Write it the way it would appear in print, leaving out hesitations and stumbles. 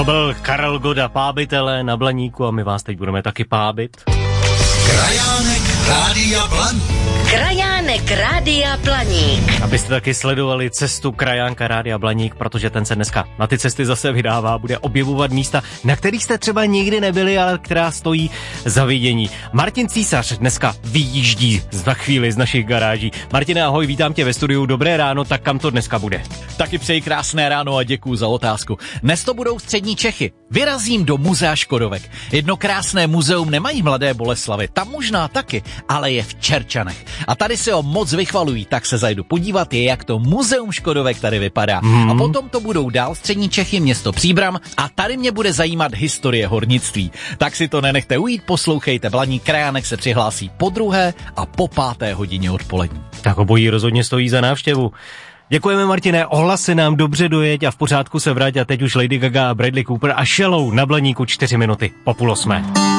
To byl Karel Goda, pábitele na Blaníku a my vás teď budeme taky pábit. Krajánek Rádia Blaník. Krajánek Rádia Blaník. Abyste taky sledovali cestu Krajánka Rádia Blaník, protože ten se dneska na ty cesty zase vydává, bude objevovat místa, na kterých jste třeba nikdy nebyli, ale která stojí za vidění. Martin Císař dneska vyjíždí za chvíli z našich garáží. Martine, ahoj, vítám tě ve studiu, dobré ráno, tak kam to dneska bude? Taky přeji krásné ráno a děkuju za otázku. Dnes to budou střední Čechy. Vyrazím do muzea Škodovek. Jedno krásné muzeum nemají Mladé Boleslavi, tam možná taky, ale je v Čerčanech. A tady se ho moc vychvalují, tak se zajdu podívat, jak to muzeum Škodovek tady vypadá. A potom to budou dál střední Čechy, město Příbram a tady mě bude zajímat historie hornictví. Tak si to nenechte ujít, poslouchejte Blaník, Krajánek se přihlásí po 2. a po 5. hodině odpolední. Tak obojí rozhodně stojí za návštěvu. Děkujeme, Martine, ohlasy nám dobře dojeď a v pořádku se vrať a teď už Lady Gaga, Bradley Cooper a Shallow na Blaníku 4 minuty po 7:30.